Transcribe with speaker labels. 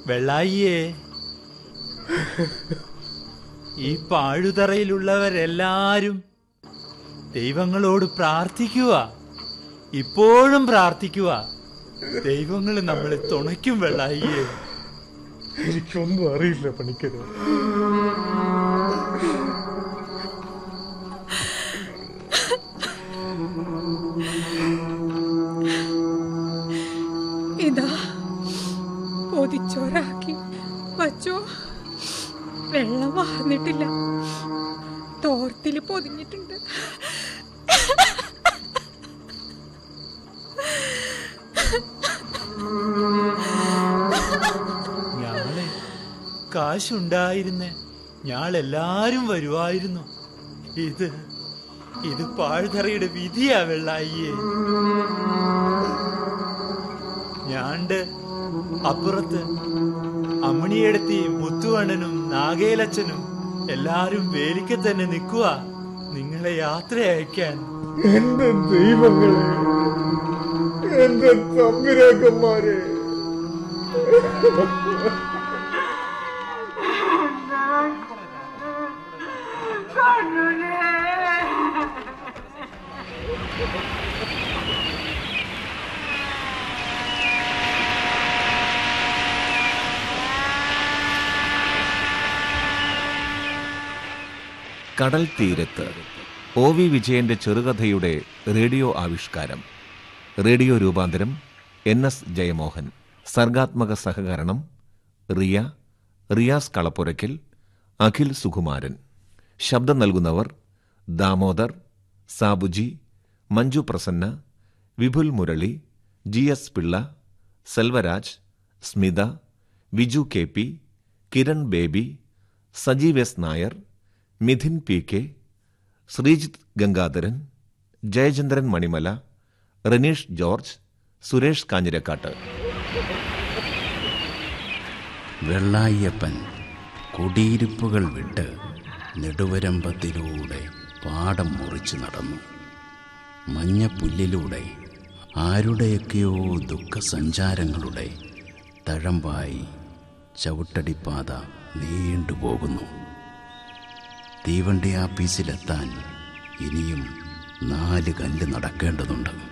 Speaker 1: വെള്ളായിയേ, ഈ പാഴുതറയിലുള്ളവരെല്ലാരും ദൈവങ്ങളോട് പ്രാർത്ഥിക്കുക. ഇപ്പോഴും പ്രാർത്ഥിക്കുക. ദൈവങ്ങൾ നമ്മളെ തുണയ്ക്കും വെള്ളായിയേ.
Speaker 2: എനിക്കൊന്നും അറിയില്ല പണിക്കരെ.
Speaker 3: ഇതാ പൊതിച്ചോറാക്കി വച്ചോ. വെള്ളം വാർന്നിട്ടില്ല, തോർത്തില് പൊതിഞ്ഞിട്ടുണ്ട്.
Speaker 1: ഞാളെ കാശുണ്ടായിരുന്നേ ഞാളെല്ലാരും വരുവായിരുന്നു. ഇത് പാഴ്തറയുടെ വിധിയാ വെള്ളായിയേ. ഞാണ്ട് അപ്പുറത്ത് അമ്മണിയെടുത്തി മുത്തുവണ്ണനും നാഗേലച്ചനും എല്ലാരും വേലിക്ക തന്നെ നിൽക്കുക നിങ്ങളെ യാത്ര അയക്കാൻ.
Speaker 2: എന്റെ ദൈവങ്ങളെ, എന്റെ തമ്പുരാക്കന്മാരെ,
Speaker 4: കടൽ തീരത്ത് OV വിജയന്റെ ചെറുകഥയുടെ റേഡിയോ ആവിഷ്കാരം. റേഡിയോ രൂപാന്തരം NS ജയമോഹൻ. സർഗാത്മക സഹകരണം റിയാസ് കളപ്പുരയ്ക്കൽ, അഖിൽ സുകുമാരൻ. ശബ്ദം നൽകുന്നവർ Damodar, Sabuji, Manju Prasanna, Vipul Murali, GS Pillai, Selvaraj, Smitha, Viju KP, Kiran baby, Sajeev S Nair, Mithin PK, Sreejith Gangadharan, Jayachandran Manimala, Ranish George, Suresh Kanjirakkattu.
Speaker 5: Vellayappan കുടിയിരിപ്പുകൾ വിട്ട് നെടുവരമ്പത്തിലൂടെ പാടം മുറിച്ചു നടന്നു. മഞ്ഞപ്പുല്ലിലൂടെ ആരുടെയൊക്കെയോ ദുഃഖസഞ്ചാരങ്ങളുടെ തഴമ്പായി ചവിട്ടടിപ്പാത നീണ്ടുപോകുന്നു. തീവണ്ടി ആപ്പീസിലെത്താൻ ഇനിയും 4 കല്ല് നടക്കേണ്ടതുണ്ട്.